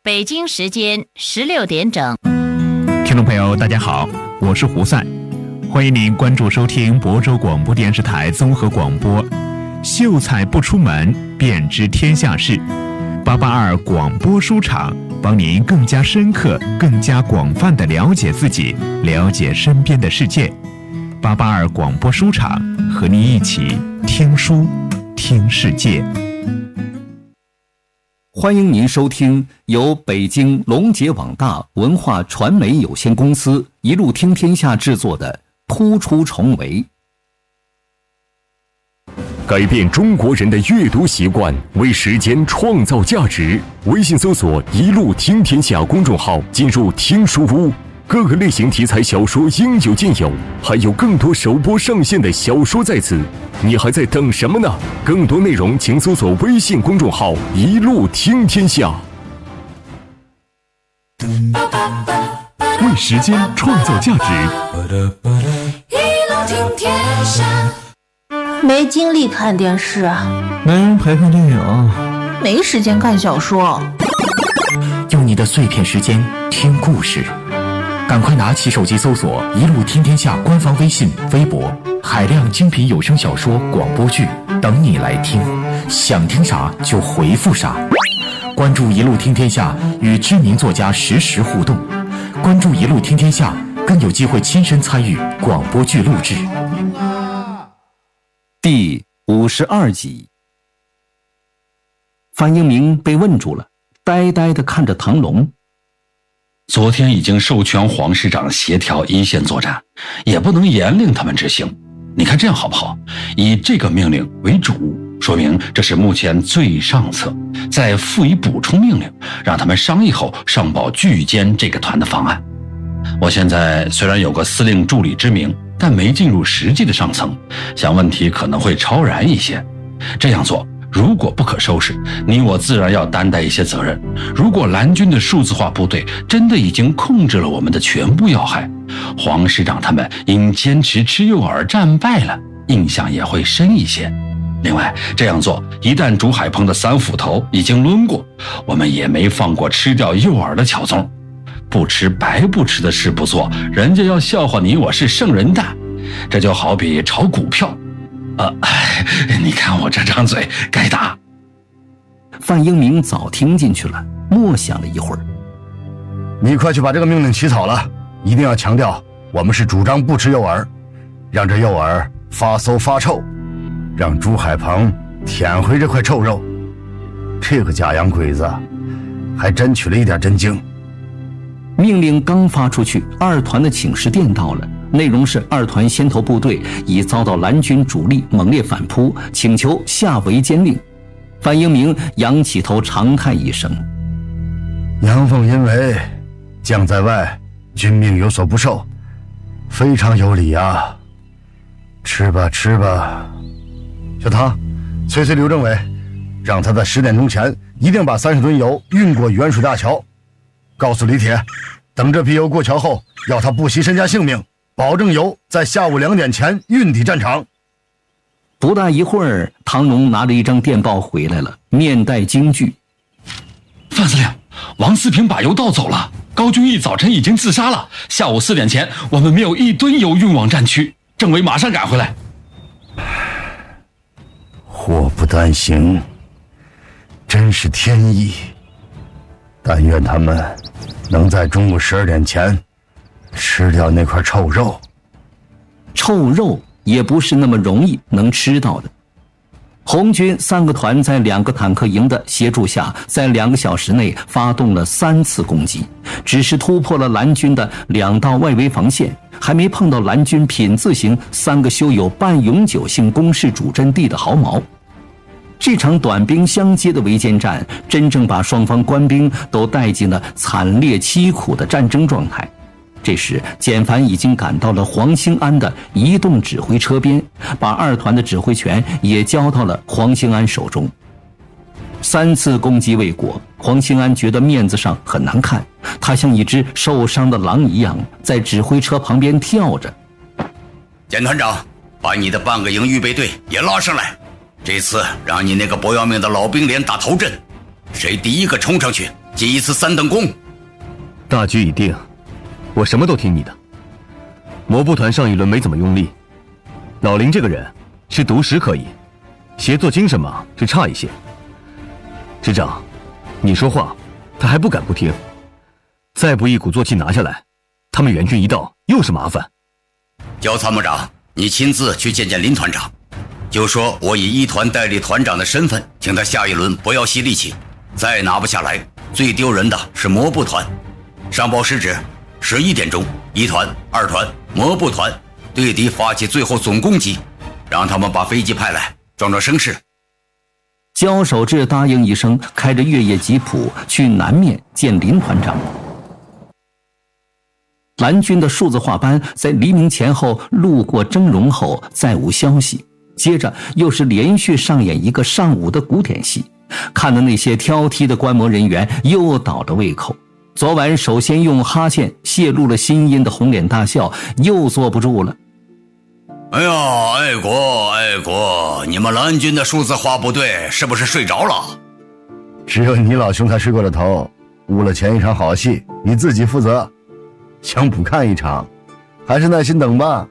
北京时间16点整。 听众朋友大家好，我是胡赛，欢迎您关注收听亳州广播电视台综合广播。秀才不出门，便知天下事。882广播书场，帮您更加深刻、更加广泛地了解自己，了解身边的世界。882广播书场，和您一起听书，听世界。 欢迎您收听由北京龙杰网大文化传媒有限公司一路听天下制作的突出重围。 改变中国人的阅读习惯，为时间创造价值。微信搜索一路听天下公众号，进入听书屋，各个类型题材小说应有尽有，还有更多首播上线的小说在此，你还在等什么呢？更多内容请搜索微信公众号一路听天下。 为时间创造价值， 一路听天下。 没精力看电视， 没人陪看电影， 没时间看小说， 用你的碎片时间听故事。赶快拿起手机搜索一路听天下官方微信微博，海量精品有声小说广播剧等你来听，想听啥就回复啥。关注一路听天下，与知名作家实时互动，关注一路听天下，更有机会亲身参与广播剧录制。 第52集，范英明被问住了，呆呆地看着唐龙。 昨天已经授权黄师长协调一线作战，也不能严令他们执行。你看这样好不好？以这个命令为主，说明这是目前最上策，再附以补充命令，让他们商议后上报拒歼这个团的方案。我现在虽然有个司令助理之名，但没进入实际的上层，想问题可能会超然一些。这样做如果不可收拾，你我自然要担待一些责任。如果蓝军的数字化部队真的已经控制了我们的全部要害，黄师长他们因坚持吃诱饵战败了，印象也会深一些。另外，这样做一旦朱海鹏的3斧头已经抡过，我们也没放过吃掉诱饵的巧宗。不吃白不吃的事不做，人家要笑话你我是圣人蛋。这就好比炒股票，你看我这张嘴该打。 范英明早听进去了，默想了一会儿。 你快去把这个命令起草了，一定要强调我们是主张不吃诱饵，让这诱饵发馊发臭，让朱海鹏舔回这块臭肉。这个假洋鬼子还真取了一点真经。 命令刚发出去，二团的请示电到了，内容是二团先头部队已遭到蓝军主力猛烈反扑，请求下围歼令。范英明仰起头长叹一声： 阳奉阴违，将在外，军命有所不受，非常有理啊。吃吧吃吧。小唐，催刘政委，让他在10点钟前一定把30吨油运过元水大桥。告诉李铁，等这批油过桥后，要他不惜身家性命，保证油在下午2点前运抵战场。 不大一会儿，唐龙拿着一张电报回来了，面带惊惧。 范司令，王思平把油盗走了，高君毅早晨已经自杀了，下午4点前我们没有1吨油运往战区，政委马上赶回来。 祸不单行，真是天意。但愿他们能在中午12点前吃掉那块臭肉。 臭肉也不是那么容易能吃到的。红军3个团在2个坦克营的协助下，在2个小时内发动了3次攻击，只是突破了蓝军的2道外围防线，还没碰到蓝军品字形3个修有半永久性工事主阵地的毫毛。这场短兵相接的围歼战，真正把双方官兵都带进了惨烈凄苦的战争状态。这时，简凡已经赶到了黄兴安的移动指挥车边，把二团的指挥权也交到了黄兴安手中。3次攻击未果，黄兴安觉得面子上很难看，他像一只受伤的狼一样，在指挥车旁边跳着。 简团长，把你的半个营预备队也拉上来，这次让你那个不要命的老兵连打头阵， 谁第一个冲上去，记一次3等功。 大局已定，我什么都听你的。魔步团上一轮没怎么用力，老林这个人是独食可以，协作精神嘛是差一些。师长，你说话他还不敢不听，再不一鼓作气拿下来，他们援军一到又是麻烦。 焦参谋长，你亲自去见见林团长，就说我以1团代理团长的身份，请他下一轮不要惜力气，再拿不下来，最丢人的是魔步团。上报失职，11点钟，1团、2团、魔步团对敌发起最后总攻击，让他们把飞机派来，装装声势。 焦守志答应一声，开着越野吉普去南面见林团长。蓝军的数字化班在黎明前后路过峥嵘后再无消息，接着又是连续上演一个上午的古典戏，看得那些挑剔的观摩人员又倒了胃口。昨晚首先用哈欠泄露了心音的红脸大笑又坐不住了。 哎呀，爱国，你们蓝军的数字化部队是不是睡着了？ 只有你老兄才睡过了头，误了前一场好戏，你自己负责。想补看一场，还是耐心等吧。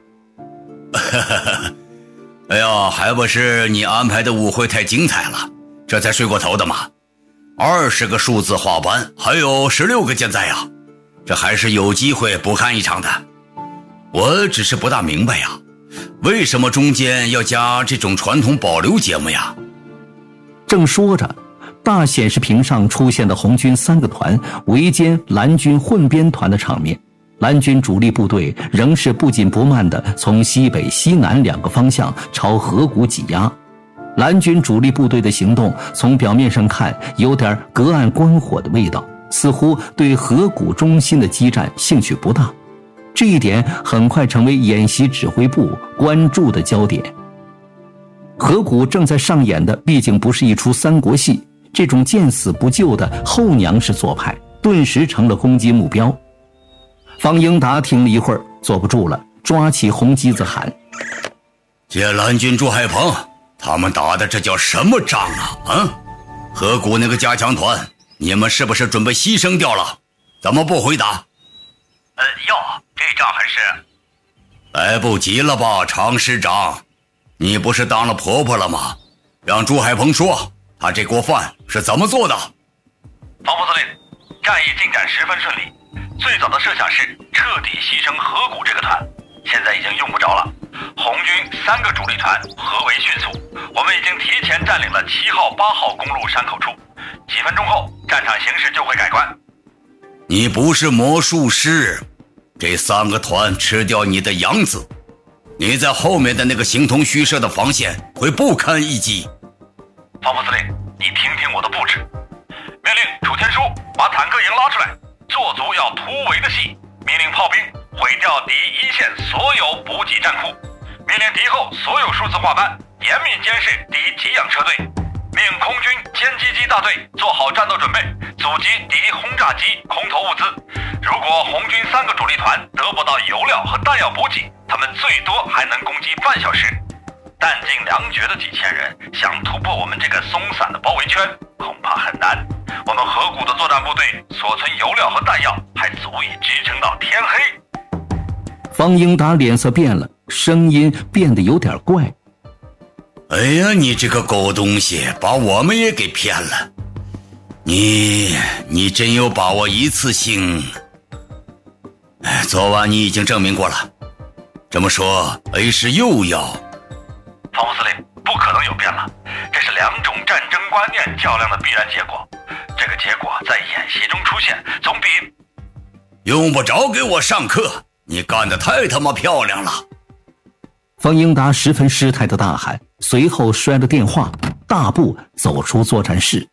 哎呀，还不是你安排的舞会太精彩了，这才睡过头的嘛。20个数字化班，还有16个健在呀，这还是有机会补看一场的。我只是不大明白呀，为什么中间要加这种传统保留节目呀？ 正说着，大显示屏上出现的红军3个团围歼蓝军混编团的场面。蓝军主力部队仍是不紧不慢地从西北、西南2个方向朝河谷挤压。蓝军主力部队的行动从表面上看有点隔岸观火的味道，似乎对河谷中心的激战兴趣不大。这一点很快成为演习指挥部关注的焦点。河谷正在上演的毕竟不是一出三国戏，这种见死不救的后娘式做派顿时成了攻击目标。方英达听了一会儿坐不住了，抓起红机子喊： 借蓝军朱海鹏，他们打的这叫什么仗啊？河谷那个加强团，你们是不是准备牺牲掉了？怎么不回答？ 这仗还是来不及了吧，常师长，你不是当了婆婆了吗？让朱海鹏说他这锅饭是怎么做的。 方副司令，战役进展十分顺利，最早的设想是彻底牺牲河谷这个团，现在已经用不着了。红军3个主力团合围迅速，我们已经提前占领了7号、8号公路山口处，几分钟后战场形势就会改观。 你不是魔术师，这3个团吃掉你的杨子，你在后面的那个形同虚设的防线会不堪一击。 方副司令，你听听我的布置。命令楚天舒把坦克营拉出来，做足要突围的戏。命令炮兵毁掉敌一线所有补给战库。命令敌后所有数字化班严密监视敌给养车队。命空军歼击机大队做好战斗准备，阻击敌轰炸机空投物资。如果红军3个主力团得不到油料和弹药补给，他们最多还能攻击半小时。弹尽粮绝的几千人想突破我们这个松散的包围圈，恐怕很难。我们河谷的作战部队所存油料和弹药还足以支撑到天黑。 方英达脸色变了，声音变得有点怪。 哎呀，你这个狗东西，把我们也给骗了。你真有把握一次性？昨晚你已经证明过了。这么说 A 市又要…… 方副司令，不可能有变了，这是2种战争观念较量的必然结果。这个结果在演习中出现，总比…… 用不着给我上课，你干得太他妈漂亮了。 方英达十分失态的大喊，随后摔了电话，大步走出作战室。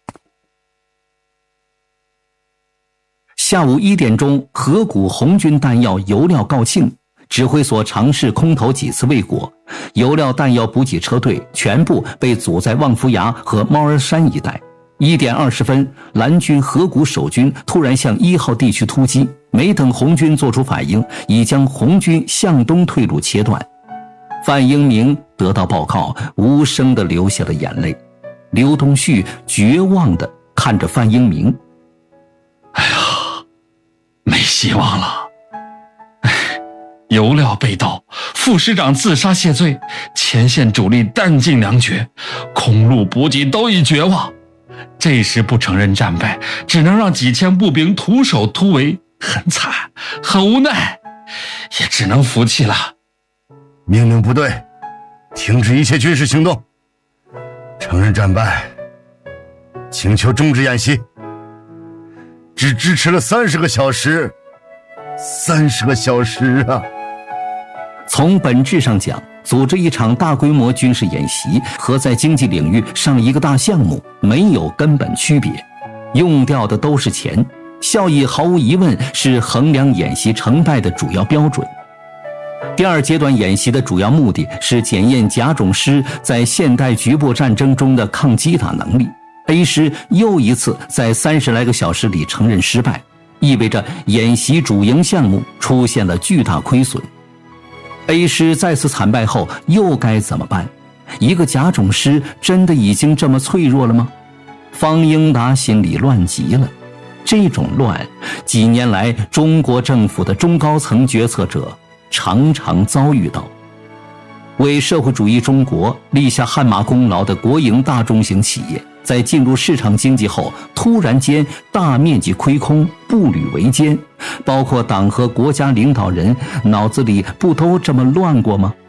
下午1点钟，河谷红军弹药油料告罄，指挥所尝试空投几次未果，油料弹药补给车队全部被阻在望夫崖和猫儿山一带。1点20分，蓝军河谷守军突然向1号地区突击，没等红军做出反应，已将红军向东退路切断。范英明得到报告，无声地流下了眼泪。刘东旭绝望地看着范英明。 哎呀，没希望了。油料被盗，副师长自杀谢罪，前线主力弹尽粮绝，空路补给都已绝望。这时不承认战败，只能让几千步兵徒手突围，很惨，很无奈，也只能服气了。 命令部队停止一切军事行动，承认战败，请求终止演习。只支持了30个小时，30个小时啊！ 从本质上讲，组织一场大规模军事演习和在经济领域上一个大项目没有根本区别，用掉的都是钱，效益毫无疑问是衡量演习成败的主要标准。第二阶段演习的主要目的是检验甲种师在现代局部战争中的抗击打能力。A 师又一次在30来个小时里承认失败，意味着演习主营项目出现了巨大亏损。A 师再次惨败后又该怎么办？一个甲种师真的已经这么脆弱了吗？方英达心里乱极了。这种乱，几年来中国政府的中高层决策者常常遭遇到。为社会主义中国立下汗马功劳的国营大中型企业，在进入市场经济后突然间大面积亏空，步履维艰，包括党和国家领导人脑子里不都这么乱过吗？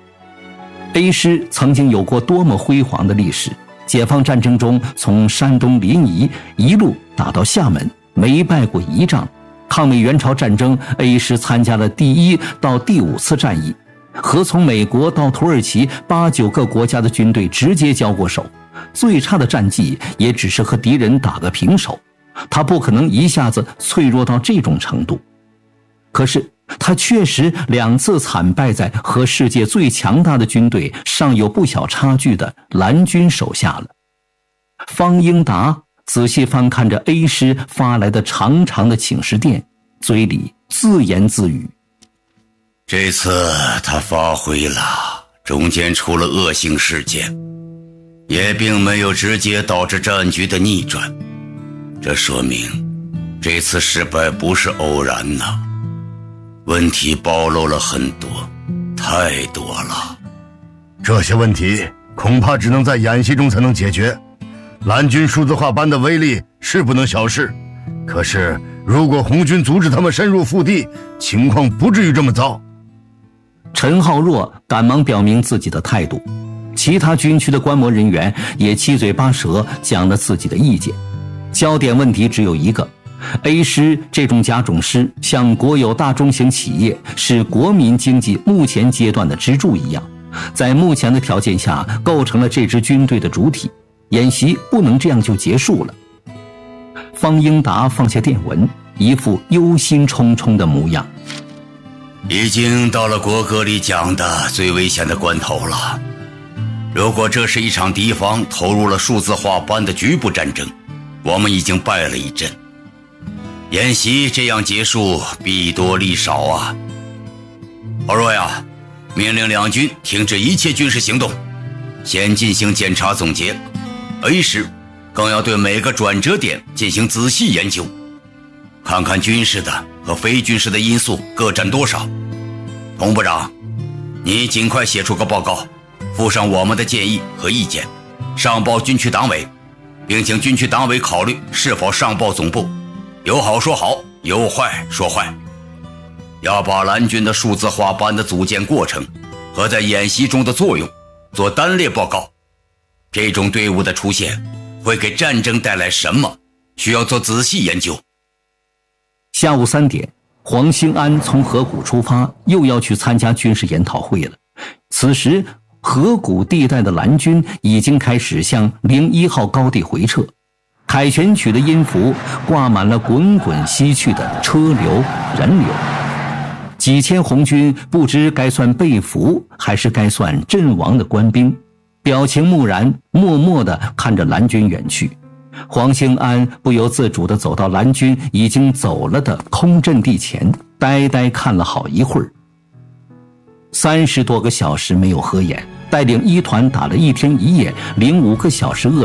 A 师曾经有过多么辉煌的历史，解放战争中从山东临沂一路打到厦门，没败过一仗。抗美援朝战争 A 师参加了第1到第5次战役，和从美国到土耳其8、9个国家的军队直接交过手，最差的战绩也只是和敌人打个平手，他不可能一下子脆弱到这种程度。可是他确实2次惨败在和世界最强大的军队尚有不小差距的蓝军手下了。方英达仔细翻看着 A 师发来的长长的请示电，嘴里自言自语： 这次他发挥了，中间出了恶性事件，也并没有直接导致战局的逆转，这说明这次失败不是偶然呐，问题暴露了很多，太多了。 这些问题恐怕只能在演习中才能解决。蓝军数字化班的威力是不能小视，可是如果红军阻止他们深入腹地，情况不至于这么糟。 陈浩若赶忙表明自己的态度，其他军区的观摩人员也七嘴八舌讲了自己的意见。焦点问题只有一个， A 师这种甲种师像国有大中型企业是国民经济目前阶段的支柱一样，在目前的条件下构成了这支军队的主体，演习不能这样就结束了。方英达放下电文，一副忧心忡忡的模样。 已经到了国歌里讲的最危险的关头了。如果这是一场敌方投入了数字化般的局部战争，我们已经败了一阵。演习这样结束，弊多利少啊。浩若呀，命令两军停止一切军事行动，先进行检查总结。A 师更要对每个转折点进行仔细研究，看看军事的和非军事的因素各占多少。童部长，你尽快写出个报告，附上我们的建议和意见，上报军区党委，并请军区党委考虑是否上报总部。有好说好，有坏说坏。要把蓝军的数字化班的组建过程和在演习中的作用做单列报告。这种队伍的出现会给战争带来什么，需要做仔细研究。 下午3点，黄兴安从河谷出发，又要去参加军事研讨会了。此时河谷地带的蓝军已经开始向01号高地回撤，凯旋曲的音符挂满了滚滚西去的车流人流，几千红军不知该算被俘还是该算阵亡的官兵，表情木然，默默地看着蓝军远去。黄兴安不由自主地走到蓝军已经走了的空阵地前，呆呆看了好一会儿。30多个小时没有合眼，带领1团打了1天1夜05个小时恶仗，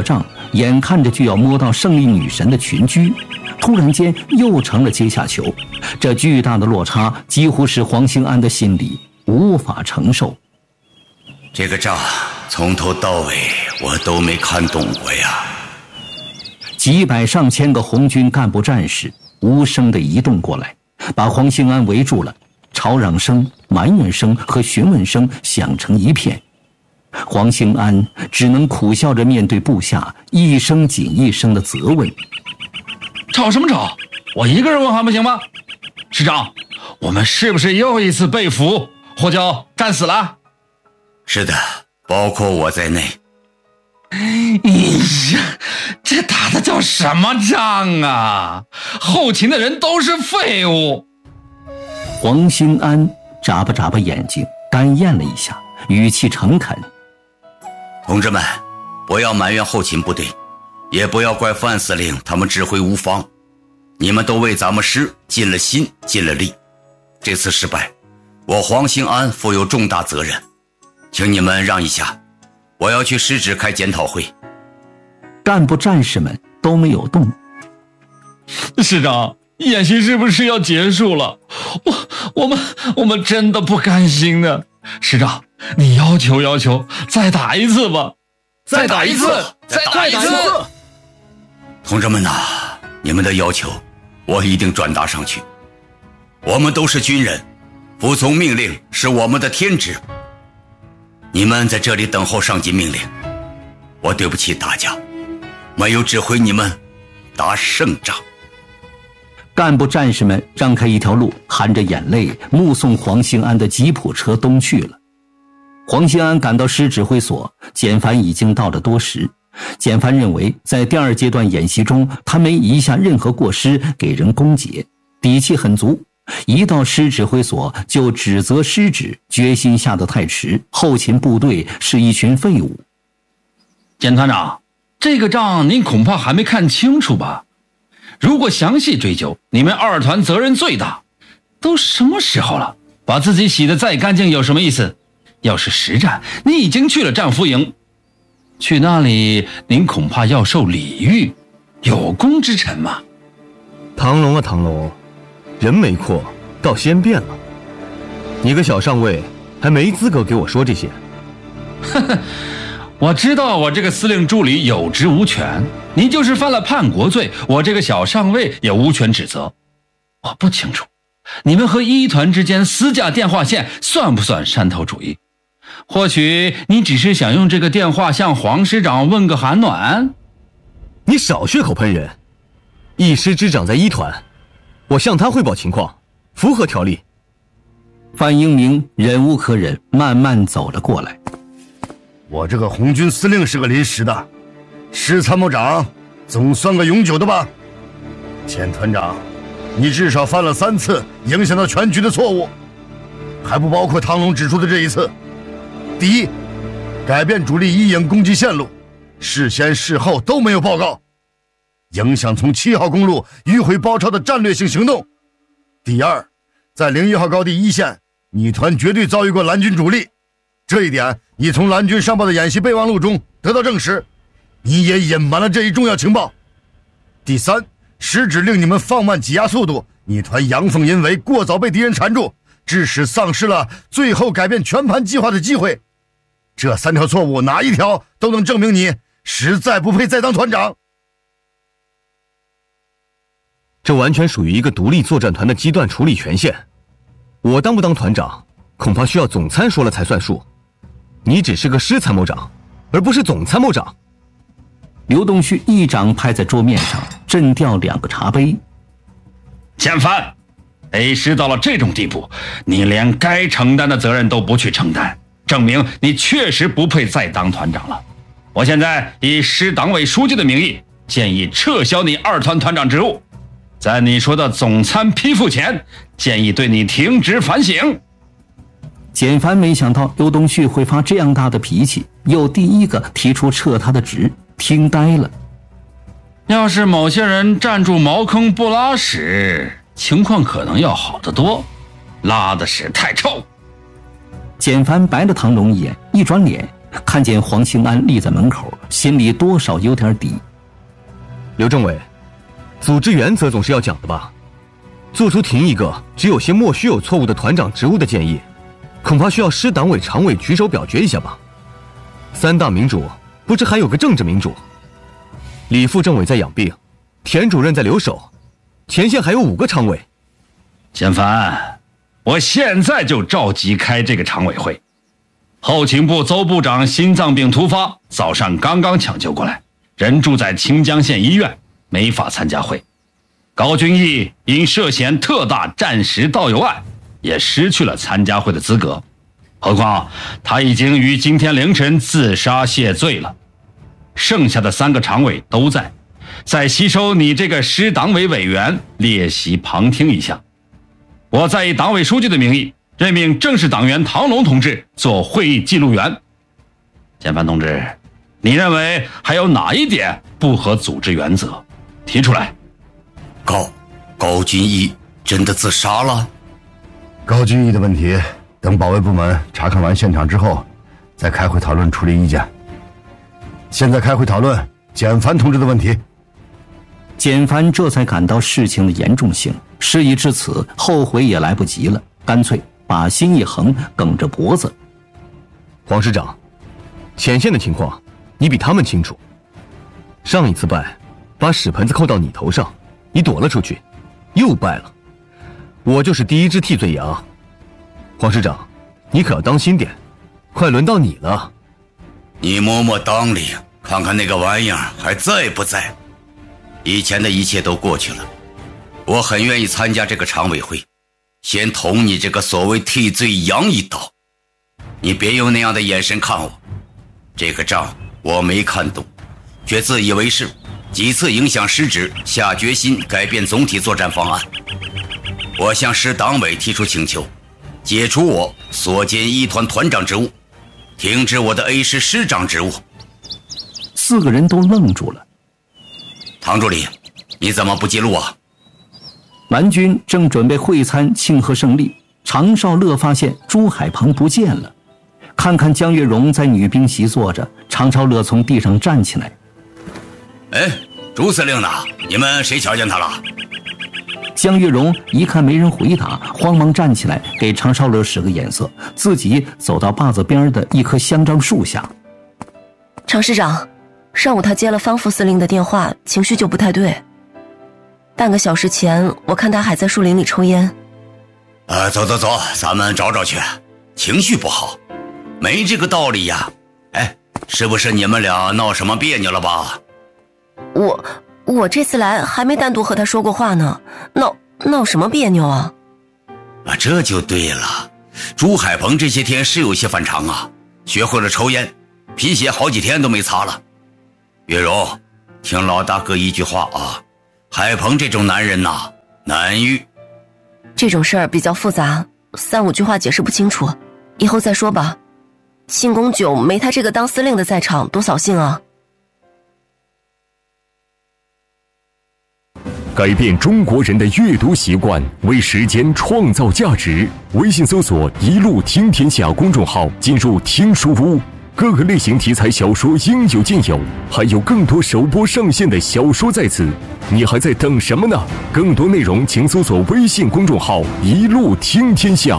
眼看着就要摸到胜利女神的群居，突然间又成了阶下囚。这巨大的落差几乎使黄兴安的心里无法承受。 这个仗从头到尾我都没看懂过呀。 几百上千个红军干部战士无声地移动过来，把黄兴安围住了，吵嚷声、埋怨声和询问声响成一片。黄兴安只能苦笑着面对部下一声紧一声的责问： 吵什么吵？我一个人问还不行吗？师长，我们是不是又一次被俘或就战死了？ 是的，包括我在内。 这打的叫什么仗啊？后勤的人都是废物。 黄兴安眨巴眨巴眼睛，干咽了一下，语气诚恳： 同志们，不要埋怨后勤部队，也不要怪范司令他们指挥无方，你们都为咱们师尽了心尽了力。这次失败，我黄兴安负有重大责任，请你们让一下，我要去师指开检讨会。 干部战士们都没有动。 师长，演习是不是要结束了？我们真的不甘心呢。师长，你要求，再打一次吧。 再打一次。同志们呐，你们的要求我一定转达上去。我们都是军人，服从命令是我们的天职。你们在这里等候上级命令，我对不起大家，没有指挥你们打胜仗。 干部战士们让开一条路，含着眼泪目送黄兴安的吉普车东去了。黄兴安赶到师指挥所，简凡已经到了多时。简凡认为在第二阶段演习中，他没移下任何过失给人攻讦，底气很足。一到师指挥所就指责师指决心下得太迟，后勤部队是一群废物。 简团长，这个仗您恐怕还没看清楚吧？如果详细追究，你们二团责任最大。都什么时候了，把自己洗得再干净有什么意思？要是实战，你已经去了战俘营，去那里您恐怕要受礼遇，有功之臣嘛。 唐龙啊唐龙，人没扩，倒先变了。你个小上尉，还没资格给我说这些。 我知道我这个司令助理有职无权，你就是犯了叛国罪，我这个小上尉也无权指责。我不清楚，你们和一团之间私架电话线算不算山头主义？或许你只是想用这个电话向黄师长问个寒暖。 你少血口喷人！一师之长在一团，我向他汇报情况，符合条例。 范英明忍无可忍，慢慢走了过来。 我这个红军司令是个临时的，师参谋长总算个永久的吧？钱团长，你至少犯了3次影响到全局的错误，还不包括唐龙指出的这一次。第一，改变主力一营攻击线路，事先事后都没有报告，影响从7号公路迂回包抄的战略性行动。第二，在01号高地一线，你团绝对遭遇过蓝军主力，这一点你从蓝军上报的演习备忘录中得到证实，你也隐瞒了这一重要情报。第三，师指令你们放慢挤压速度，你团阳奉阴违，过早被敌人缠住，致使丧失了最后改变全盘计划的机会。这3条错误哪一条都能证明你实在不配再当团长。 这完全属于一个独立作战团的机段处理权限，我当不当团长恐怕需要总参说了才算数。你只是个师参谋长，而不是总参谋长。 刘东旭一掌拍在桌面上，震掉2个茶杯。 简凡，A师到了这种地步，你连该承担的责任都不去承担，证明你确实不配再当团长了。我现在以师党委书记的名义，建议撤销你2团团长职务，在你说的总参批复前，建议对你停职反省。 简凡没想到刘东旭会发这样大的脾气，又第一个提出撤他的职，听呆了。 要是某些人站住茅坑不拉屎，情况可能要好得多，拉的屎太臭。 简凡白了唐龙一眼，一转脸看见黄兴安立在门口， 心里多少有点底。 刘政委，组织原则总是要讲的吧？做出停一个只有些莫须有错误的团长职务的建议，恐怕需要师党委常委举手表决一下吧。3大民主，不知还有个政治民主。李副政委在养病，田主任在留守，前线还有5个常委。 简凡，我现在就召集开这个常委会。后勤部邹部长心脏病突发，早上刚刚抢救过来，人住在清江县医院，没法参加会。高君毅因涉嫌特大战时盗油案，也失去了参加会的资格。何况他已经于今天凌晨自杀谢罪了。剩下的3个常委都在，再吸收你这个师党委委员列席旁听一下。我再以党委书记的名义任命正式党员唐龙同志做会议记录员。简凡同志，你认为还有哪一点不合组织原则？提出来。 高君毅真的自杀了？ 高君毅的问题，等保卫部门查看完现场之后，再开会讨论处理意见。现在开会讨论简凡同志的问题。 简凡这才感到事情的严重性，事已至此，后悔也来不及了，干脆把心一横，梗着脖子。 黄师长，前线的情况你比他们清楚。上一次败，把屎盆子扣到你头上，你躲了出去，又败了。我就是第一只替罪羊。黄师长，你可要当心点，快轮到你了。 你摸摸裆里，看看那个玩意儿还在不在。以前的一切都过去了，我很愿意参加这个常委会，先捅你这个所谓替罪羊一刀。你别用那样的眼神看我，这个仗我没看懂，却自以为是，几次影响失职，下决心改变总体作战方案。我向师党委提出请求，解除我所兼一团团长职务，停止我的 A 师师长职务。 4个人都愣住了。 唐助理，你怎么不记录啊？ 蓝军正准备会餐庆贺胜利，常少乐发现朱海鹏不见了。看看江月荣在女兵席坐着，常少乐从地上站起来。 朱司令呢？你们谁瞧见他了？ 江月荣一看没人回答，慌忙站起来给常少乐使个眼色，自己走到坝子边的一棵香樟树下。 常师长，上午他接了方副司令的电话，情绪就不太对。半个小时前我看他还在树林里抽烟。 走，咱们找找去。情绪不好，没这个道理呀。是不是你们俩闹什么别扭了吧？ 我这次来还没单独和他说过话呢，闹什么别扭啊？ 这就对了。朱海鹏这些天是有些反常啊，学会了抽烟，皮鞋好几天都没擦了。月荣，听老大哥一句话啊，海鹏这种男人呐，难遇。 这种事儿比较复杂，3、5句话解释不清楚，以后再说吧。庆功酒没他这个当司令的在场，多扫兴啊！ 改变中国人的阅读习惯，为时间创造价值。微信搜索“一路听天下”公众号，进入听书屋，各个类型题材小说应有尽有，还有更多首播上线的小说在此，你还在等什么呢？更多内容请搜索微信公众号“一路听天下”。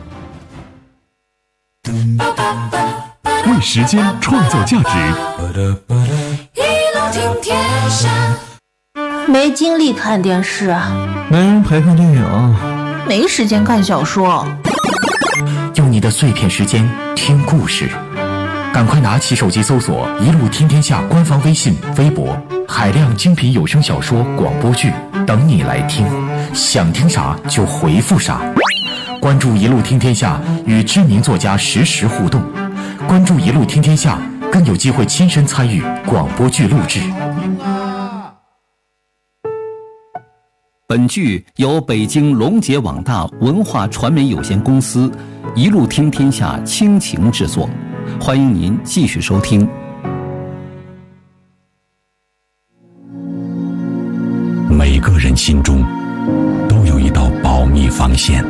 为时间创造价值， 一路听天下。 没精力看电视， 没人陪看电影， 没时间看小说。 用你的碎片时间听故事，赶快拿起手机搜索“一路听天下”官方微信、微博，海量精品有声小说、广播剧等你来听，想听啥就回复啥。关注“一路听天下”，与知名作家实时互动。关注“一路听天下”，更有机会亲身参与广播剧录制。 本剧由北京龙杰网大文化传媒有限公司一路听天下倾情制作，欢迎您继续收听。 每个人心中都有一道保密防线，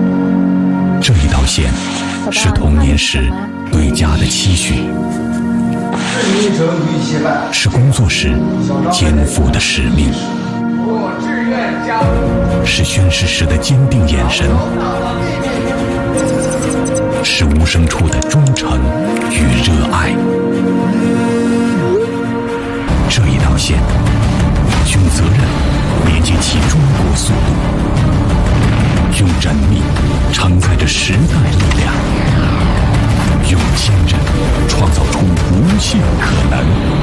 这一道线是童年时对家的期许， 是工作时肩负的使命，是宣誓时的坚定眼神，是无声处的忠诚与热爱。这一道线，用责任连接起中国速度，用缜密承载着时代力量，用坚韧创造出无限可能。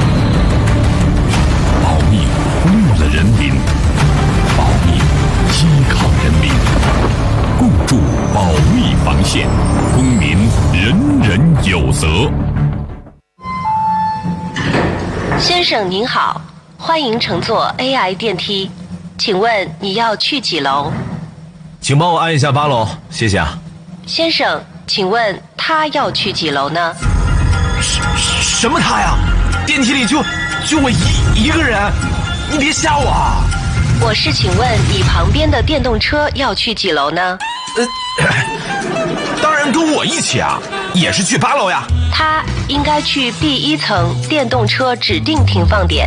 保密为了人民，保密依靠人民，共筑保密防线，公民人人有责。 先生您好，欢迎乘坐 AI 电梯，请问你要去几楼？ 请帮我按一下8楼，谢谢啊。 先生，请问他要去几楼呢？ 什么他呀？电梯里就我一个人，你别吓我啊！ 我是请问你旁边的电动车要去几楼呢？ 当然跟我一起啊，也是去8楼呀。 他应该去 B1层电动车指定停放点。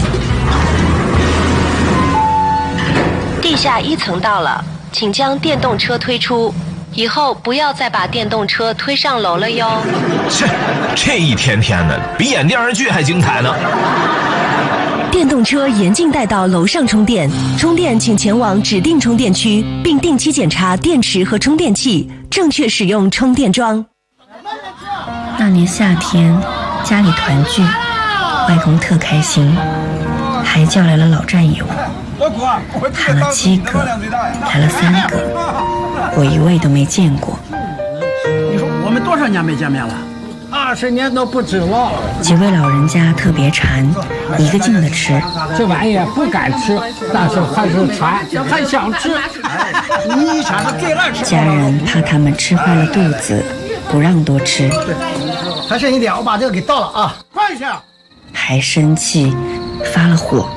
地下1层到了，请将电动车推出，以后不要再把电动车推上楼了哟。 这一天天的，比演电视剧还精彩呢。 电动车严禁带到楼上充电，充电请前往指定充电区，并定期检查电池和充电器，正确使用充电桩。 那年夏天，家里团聚，外公特开心，还叫来了老战友，喊了7个，来了3个，我一位都没见过。 你说我们多少年没见面了？20年都不止了。 几位老人家特别馋，一个劲的吃。 这玩意不敢吃，但是还是馋，还想吃。你馋的最爱吃。 家人怕他们吃坏了肚子，不让多吃。 还剩一点，我把这个给倒了啊！快一下。 还生气，发了火。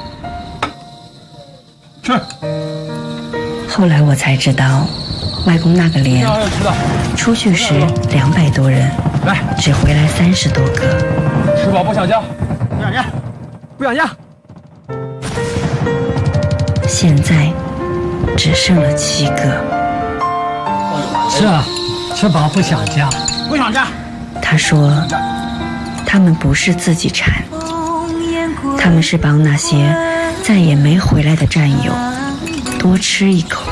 吃。 后来我才知道，外公那个连出去时200多人，只回来30多个。 吃饱不想家， 不想家，不想家。 现在只剩了7个。 吃饱不想家，不想家。 他说，他们不是自己馋，他们是帮那些再也没回来的战友多吃一口。